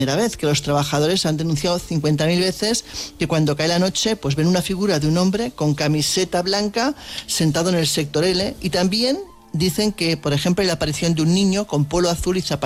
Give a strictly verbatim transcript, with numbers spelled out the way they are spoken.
primera vez, que los trabajadores han denunciado cincuenta mil veces que cuando cae la noche pues ven una figura de un hombre con camiseta blanca sentado en el sector L, y también dicen que, por ejemplo, hay la aparición de un niño con polo azul y zapatillas